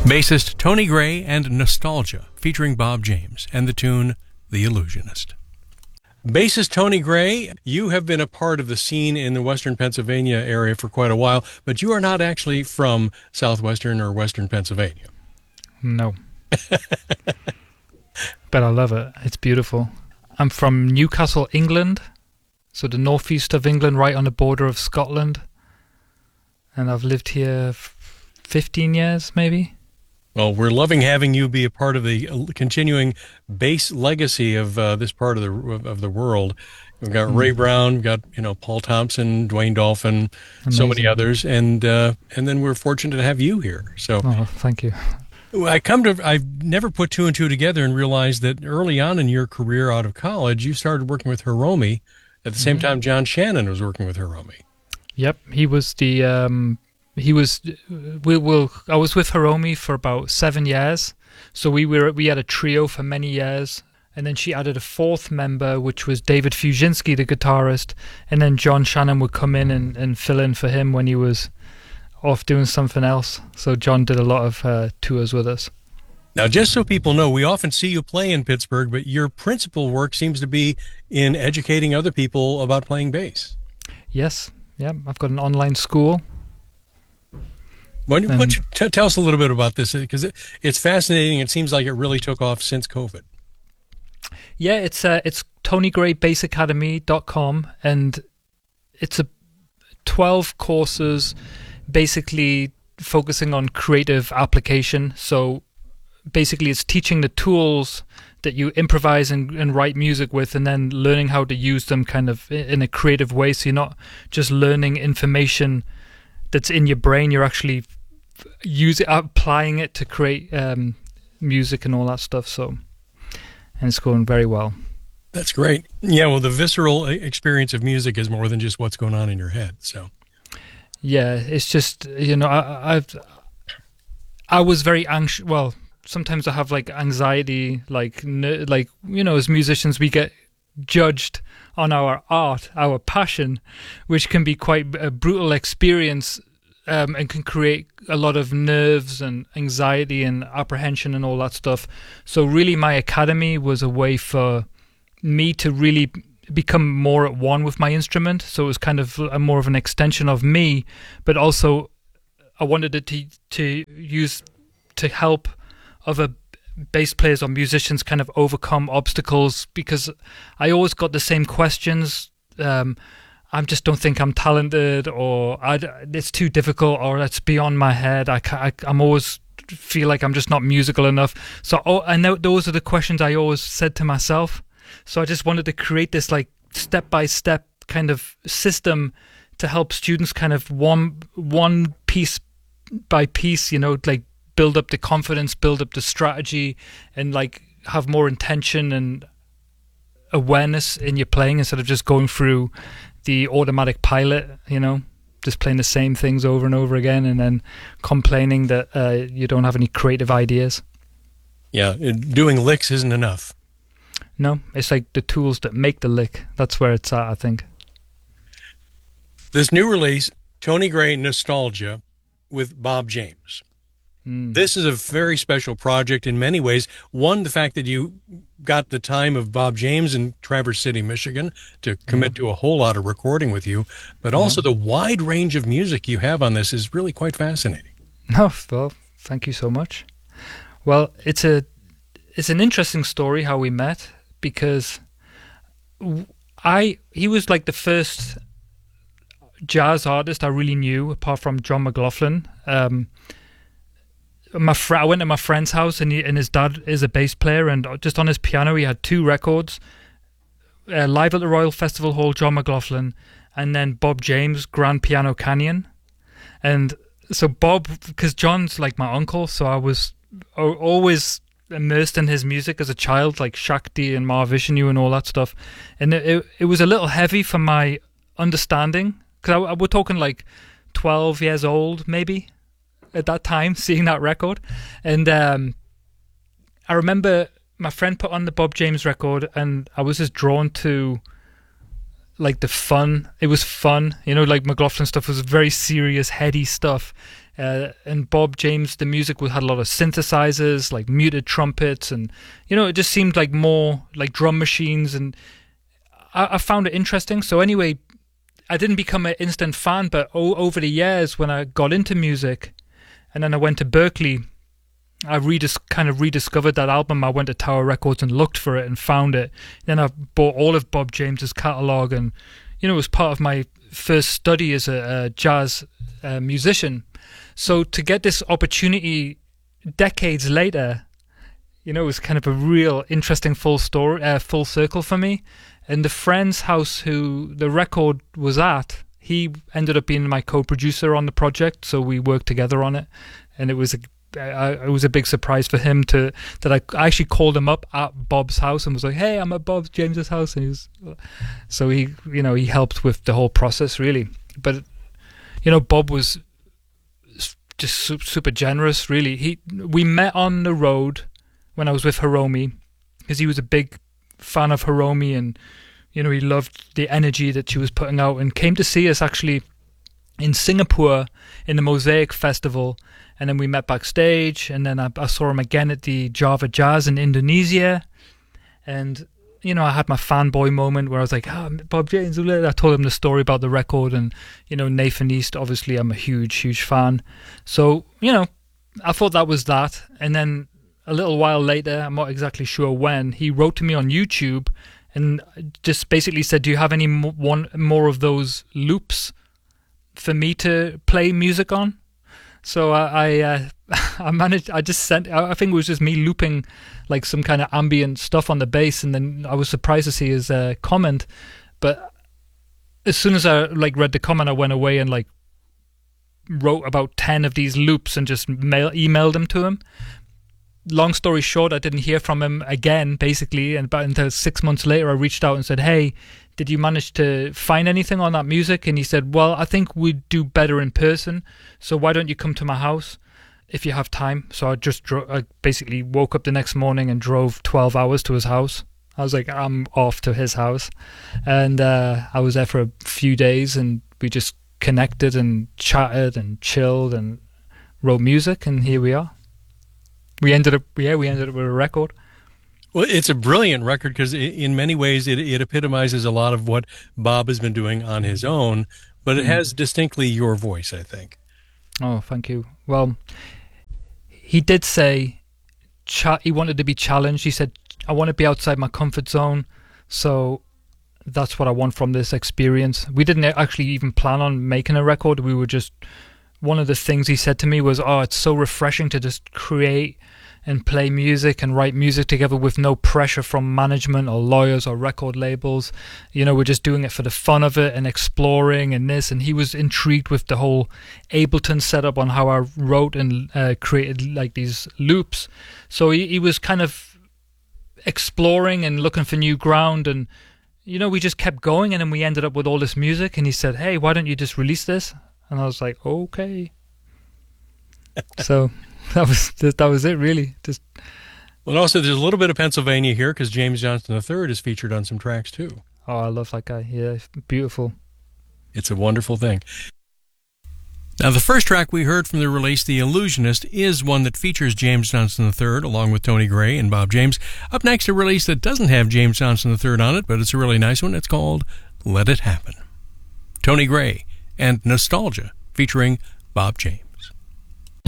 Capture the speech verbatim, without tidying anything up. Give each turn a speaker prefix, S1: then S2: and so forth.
S1: Bassist Tony Gray and Nostalgia, featuring Bob James, and the tune The Illusionist. Bassist Tony Gray, you have been a part of the scene in the Western Pennsylvania area for quite a while, but you are not actually from Southwestern or Western Pennsylvania.
S2: No. But I love it. It's beautiful. I'm from Newcastle, England, so the northeast of England, right on the border of Scotland. And I've lived here fifteen years, maybe.
S1: Well, we're loving having you be a part of the continuing bass legacy of uh, this part of the of the world. We've got mm. Ray Brown, we've got you know Paul Thompson, Dwayne Dolphin, Amazing. so many others, and uh, and then we're fortunate to have you here. So,
S2: oh, thank you.
S1: I come to I've never put two and two together and realized that early on in your career out of college, you started working with Hiromi at the same mm. time John Shannon was working with Hiromi.
S2: Yep, he was the. Um, He was, we will. I was with Hiromi for about seven years, so we were we had a trio for many years, and then she added a fourth member, which was David Fuzinski, the guitarist, and then John Shannon would come in and, and fill in for him when he was off doing something else. So John did a lot of uh, tours with us.
S1: Now, just so people know, we often see you play in Pittsburgh, but your principal work seems to be in educating other people about playing bass.
S2: Yes, yeah, I've got an online school.
S1: Why don't you t- tell us a little bit about this, because it, it's fascinating. It seems like it really took off since COVID.
S2: Yeah, it's uh, it's tony gray bass academy dot com, and it's a twelve courses, basically focusing on creative application. So basically, it's teaching the tools that you improvise and, and write music with, and then learning how to use them kind of in a creative way. So you're not just learning information that's in your brain, you're actually use it, applying it to create um, music and all that stuff. So, and it's going very well.
S1: That's great. Yeah, well, the visceral experience of music is more than just what's going on in your head. So,
S2: yeah, it's just, you know, I, I've I was very anxious. Well, sometimes I have like anxiety, like like you know, as musicians, we get judged on our art, our passion, which can be quite a brutal experience, um, and can create a lot of nerves and anxiety and apprehension and all that stuff. So really my academy was a way for me to really become more at one with my instrument. So it was kind of a more of an extension of me, but also I wanted it to, to use to help other bass players or musicians kind of overcome obstacles, because I always got the same questions. Um, I just don't think I'm talented, or I, it's too difficult, or it's beyond my head. I, I, I'm always feel like I'm just not musical enough. So oh, I know those are the questions I always said to myself. So I just wanted to create this like step-by-step kind of system to help students kind of one one piece by piece, you know, like build up the confidence, build up the strategy, and like have more intention and awareness in your playing instead of just going through the automatic pilot, you know, just playing the same things over and over again and then complaining that uh, you don't have any creative ideas.
S1: Yeah, doing licks isn't enough.
S2: No, it's like the tools that make the lick. That's where it's at, I think.
S1: This new release, Tony Gray Nostalgia, with Bob James. Mm. This is a very special project in many ways. One, the fact that you got the time of Bob James in Traverse City, Michigan, to commit mm-hmm. to a whole lot of recording with you, but mm-hmm. also the wide range of music you have on this is really quite fascinating.
S2: Oh, well, thank you so much. Well, it's a it's an interesting story how we met, because I he was like the first jazz artist I really knew, apart from John McLaughlin. Um, my fr- I went to my friend's house, and, he, and his dad is a bass player, and just on his piano he had two records, uh, Live at the Royal Festival Hall, John McLaughlin, and then Bob James, Grand Piano Canyon. And so Bob, because John's like my uncle, so I was always immersed in his music as a child, like Shakti and Mahavishnu and all that stuff, and it, it, it was a little heavy for my understanding, because we're talking like twelve years old maybe at that time, seeing that record. And um, I remember my friend put on the Bob James record, and I was just drawn to like the fun. It was fun, you know, like McLaughlin stuff was very serious, heady stuff, Uh, and Bob James, the music had a lot of synthesizers, like muted trumpets, and you know, it just seemed like more like drum machines, and I, I found it interesting. So anyway, I didn't become an instant fan, but o- over the years when I got into music, and then I went to Berkeley, I redis- kind of rediscovered that album. I went to Tower Records and looked for it and found it. Then I bought all of Bob James's catalog, and you know, it was part of my first study as a, a jazz uh, musician. So to get this opportunity decades later, you know, it was kind of a real interesting full story, uh, full circle for me. And the friend's house who the record was at, he ended up being my co-producer on the project. So we worked together on it, and it was a I, it was a big surprise for him to that I, I actually called him up at Bob's house and was like, "Hey, I'm at Bob James's house," and he was so he you know he helped with the whole process really. But you know, Bob was just super generous. Really, he we met on the road when I was with Hiromi because he was a big fan of Hiromi, and you know he loved the energy that she was putting out, and came to see us actually in Singapore in the Mosaic Festival. And then we met backstage, and then I, I saw him again at the Java Jazz in Indonesia. And, you know, I had my fanboy moment where I was like, oh, Bob James. I told him the story about the record, and, you know, Nathan East, obviously I'm a huge, huge fan. So, you know, I thought that was that. And then a little while later, I'm not exactly sure when, he wrote to me on YouTube and just basically said, do you have any mo- one more of those loops for me to play music on? So I I, uh, I managed. I just sent. I think it was just me looping like some kind of ambient stuff on the bass, and then I was surprised to see his uh, comment. But as soon as I like read the comment, I went away and like wrote about ten of these loops and just mail emailed them to him. Long story short, I didn't hear from him again, basically, and about until six months later, I reached out and said, "Hey, did you manage to find anything on that music?" And he said, "Well, I think we'd do better in person, so why don't you come to my house if you have time?" So I just dro- I basically woke up the next morning and drove twelve hours to his house. I was like, I'm off to his house, and uh, I was there for a few days, and we just connected and chatted and chilled and wrote music, and here we are. We ended up, yeah, we ended up with a record.
S1: Well, it's a brilliant record because in many ways it, it epitomizes a lot of what Bob has been doing on his own, but it has distinctly your voice, I think.
S2: Oh, thank you. Well, he did say cha- he wanted to be challenged. He said, I want to be outside my comfort zone, so that's what I want from this experience. We didn't actually even plan on making a record. We were just, one of the things he said to me was, oh, it's so refreshing to just create and play music and write music together with no pressure from management or lawyers or record labels. You know, we're just doing it for the fun of it and exploring and this. And he was intrigued with the whole Ableton setup on how I wrote and uh, created like these loops. So he, he was kind of exploring and looking for new ground, and you know, we just kept going, and then we ended up with all this music, and he said, hey, why don't you just release this? And I was like, okay. So that was that was it, really. Just
S1: well, and also there's a little bit of Pennsylvania here because James Johnston the third is featured on some tracks too.
S2: Oh, I love that guy. Yeah, beautiful.
S1: It's a wonderful thing. Now, the first track we heard from the release, The Illusionist, is one that features James Johnston the third along with Tony Gray and Bob James. Up next, a release that doesn't have James Johnston the third on it, but it's a really nice one. It's called Let It Happen. Tony Gray and Nostalgia featuring Bob James.